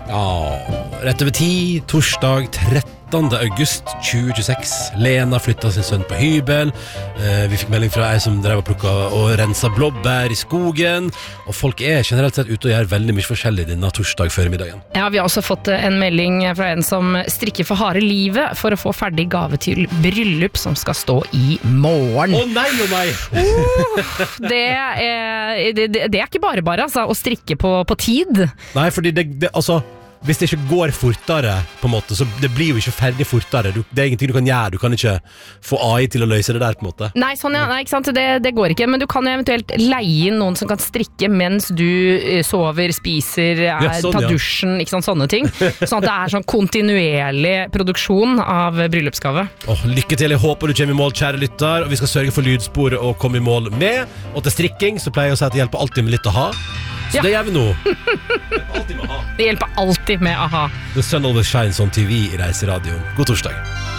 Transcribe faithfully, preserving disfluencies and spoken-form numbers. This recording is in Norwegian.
Ja, rett over ti, torsdag trettende august tjue tjueseks. Lena flyttet sin sønn på hybel. eh, Vi fikk melding fra ei som drev og plukket og renset blåbær i skogen. Og folk er generelt sett ute og gjør veldig mye forskjellig denne torsdag før middagen. Ja, vi har også fått en melding fra en som strikker for harde livet for å få ferdig gave til bryllup som skal stå i morgen. Å nei, å nei! uh, det, er, det, det er ikke bare bare altså, å strikke på, på tid. Nei, fordi det, det altså hvis det ikke går fortere på en måte, så det blir jo ikke ferdig fortere. Du, det er ingenting du kan gjøre. Du kan ikke få A I til å løse det der på en måte. Nei, sånn ja, nei, ikke sant? Det, det går ikke. Men du kan eventuelt leie inn noen som kan strikke mens du sover, spiser, er, ja, sånn, tar ja. dusjen, ikke sant, sånne ting. Sånn at det er sånn kontinuerlig produksjon av bryllupsgave. Åh, lykke til, jeg håper du kommer i mål, kjære lytter. Og vi skal sørge for lydsporet å komme i mål med. Og til strikking så pleier jeg å si at det hjelper alltid med litt å ha. Så ja. Det gjør vi nå. Alltid med a-ha. Det hjelper alltid med a-ha. The sun always shines on T V i Reiseradioen. God torsdag.